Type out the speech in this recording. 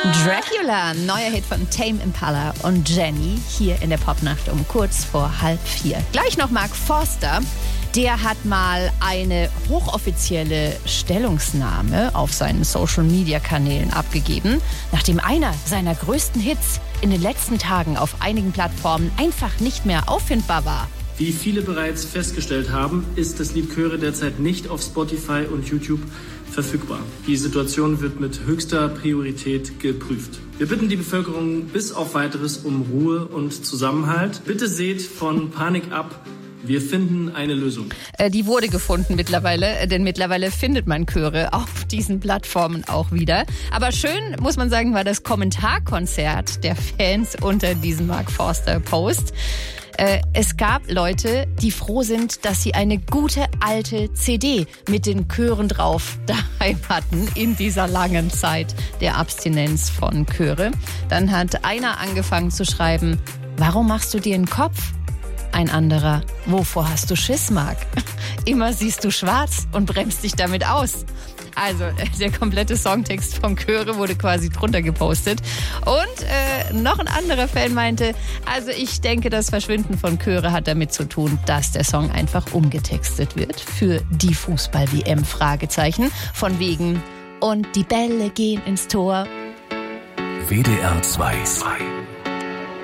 Dracula, neuer Hit von Tame Impala und Jenny, hier in der Popnacht um kurz vor 3:30. Gleich noch Mark Forster. Der hat mal eine hochoffizielle Stellungnahme auf seinen Social-Media-Kanälen abgegeben, nachdem einer seiner größten Hits in den letzten Tagen auf einigen Plattformen einfach nicht mehr auffindbar war. Wie viele bereits festgestellt haben, ist das Lied Chöre derzeit nicht auf Spotify und YouTube verfügbar. Die Situation wird mit höchster Priorität geprüft. Wir bitten die Bevölkerung bis auf Weiteres um Ruhe und Zusammenhalt. Bitte seht von Panik ab. Wir finden eine Lösung. Die wurde gefunden mittlerweile, denn mittlerweile findet man Chöre auf diesen Plattformen auch wieder. Aber schön, muss man sagen, war das Kommentarkonzert der Fans unter diesem Mark Forster-Post. Es gab Leute, die froh sind, dass sie eine gute alte CD mit den Chören drauf daheim hatten in dieser langen Zeit der Abstinenz von Chöre. Dann hat einer angefangen zu schreiben, warum machst du dir einen Kopf? Ein anderer, wovor hast du Schiss, Mark? Immer siehst du schwarz und bremst dich damit aus. Also der komplette Songtext von Chöre wurde quasi drunter gepostet. Und noch ein anderer Fan meinte, also ich denke, das Verschwinden von Chöre hat damit zu tun, dass der Song einfach umgetextet wird für die Fußball-WM, Fragezeichen. Von wegen, und die Bälle gehen ins Tor. WDR 2